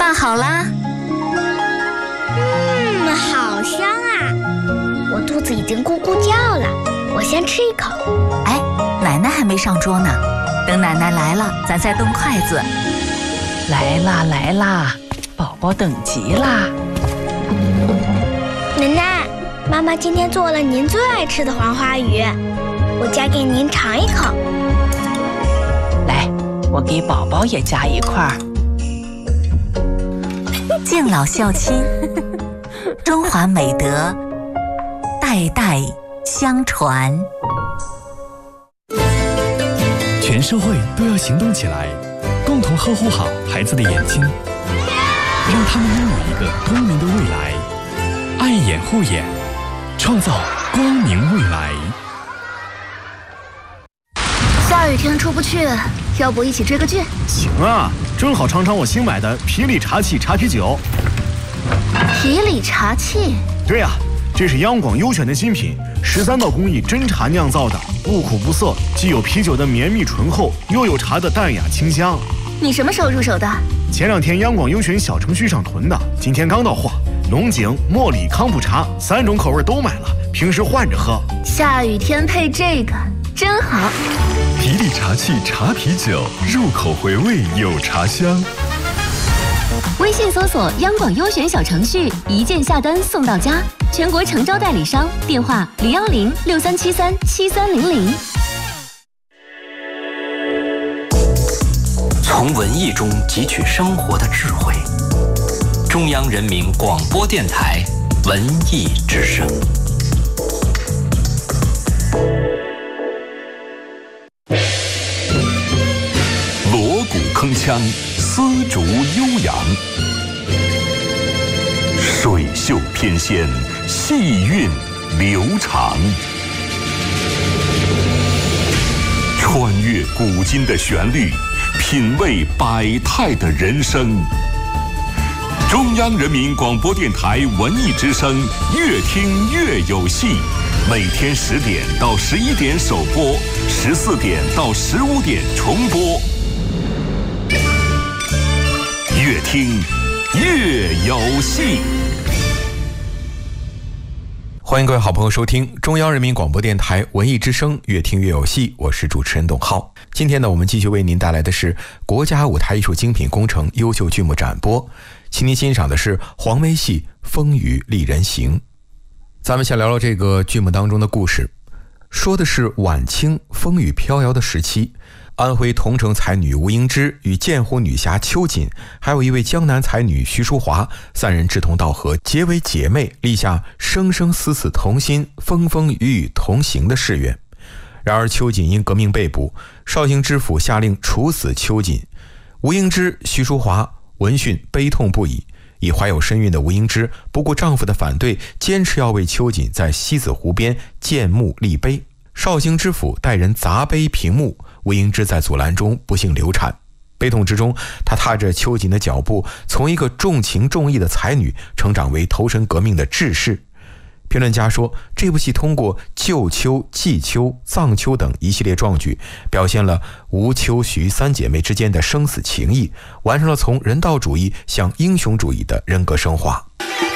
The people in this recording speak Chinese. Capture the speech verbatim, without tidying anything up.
饭好啦。 嗯，好香啊！我肚子已经咕咕叫了，我先吃一口。 哎，奶奶还没上桌呢，等奶奶来了，咱再动筷子。 来啦来啦，宝宝等急啦！ 奶奶，妈妈今天做了您最爱吃的黄花鱼，我夹给您尝一口。 来，我给宝宝也夹一块儿。 敬老孝亲，中华美德代代相传。 全社会都要行动起来，共同呵护好孩子的眼睛，让他们拥有一个光明的未来。爱眼护眼，创造光明未来。 下雨天出不去，要不一起追个剧？ 行啊，正好尝尝我新买的皮里茶器茶啤酒。 皮里茶器？ 对呀、啊，这是央广优选的新品，十三道工艺真茶酿造的，不苦不涩，既有啤酒的绵密醇厚，又有茶的淡雅清香。 你什么时候入手的？ 前两天央广优选小程序上囤的，今天刚到货。龙井、茉莉、康普茶三种口味都买了，平时换着喝。 下雨天配这个真好。 皮里茶器茶啤酒，入口回味有茶香。 微信搜索央广优选小程序，一键下单送到家。全国诚招代理商，电话零幺零六三七三七三零零。 从文艺中汲取生活的智慧。中央人民广播电台文艺之声。锣鼓铿锵，丝竹悠扬，水袖翩跹，细韵流长。穿越古今的旋律，品味百态的人生。中央人民广播电台文艺之声，越听越有戏。每天十点到十一点首播，十四点到十五点重播。越听越有戏。 欢迎各位好朋友收听中央人民广播电台文艺之声，越听越有戏，我是主持人董浩。今天呢，我们继续为您带来的是国家舞台艺术精品工程优秀剧目展播，请您欣赏的是黄梅戏《风雨丽人行》。咱们先聊聊这个剧目当中的故事，说的是晚清风雨飘摇的时期，安徽桐城才女吴英之与剑湖女侠秋瑾，还有一位江南才女徐淑华，三人志同道合，结为姐妹，立下生生死死同心、风风雨雨同行的誓愿。然而秋瑾因革命被捕，绍兴知府下令处死秋瑾。吴英之、徐淑华闻讯悲痛不已，已怀有身孕的吴英之不顾丈夫的反对，坚持要为秋瑾在西子湖边建墓立碑。绍兴知府带人砸碑平墓，吴英之在阻拦中不幸流产。悲痛之中，她踏着秋瑾的脚步，从一个重情重义的才女成长为投身革命的志士。评论家说，这部戏通过救秋、祭秋、葬秋等一系列壮举，表现了吴、秋、徐三姐妹之间的生死情谊，完成了从人道主义向英雄主义的人格升华。